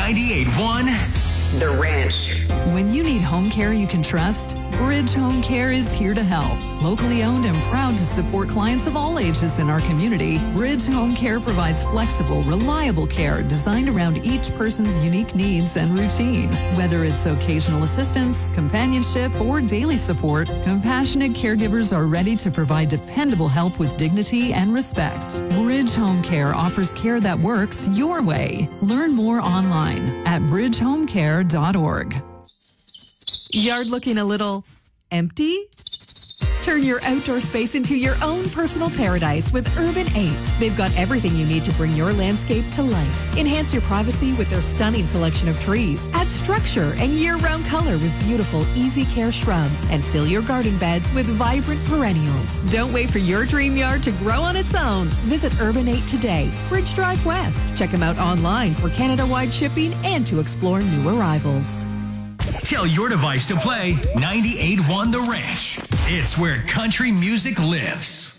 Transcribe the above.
98.1 The Ranch. When you need home care you can trust, Bridge Home Care is here to help. Locally owned and proud to support clients of all ages in our community, Bridge Home Care provides flexible, reliable care designed around each person's unique needs and routine. Whether it's occasional assistance, companionship, or daily support, compassionate caregivers are ready to provide dependable help with dignity and respect. Bridge Home Care offers care that works your way. Learn more online at bridgehomecare.org. Yard looking a little empty? Turn your outdoor space into your own personal paradise with Urban 8. They've got everything you need to bring your landscape to life. Enhance your privacy with their stunning selection of trees. Add structure and year-round color with beautiful, easy care shrubs. And fill your garden beds with vibrant perennials. Don't wait for your dream yard to grow on its own. Visit Urban 8 today, Bridge Drive West. Check them out online for Canada-wide shipping and to explore new arrivals. Tell your device to play 98.1 The Ranch. It's where country music lives.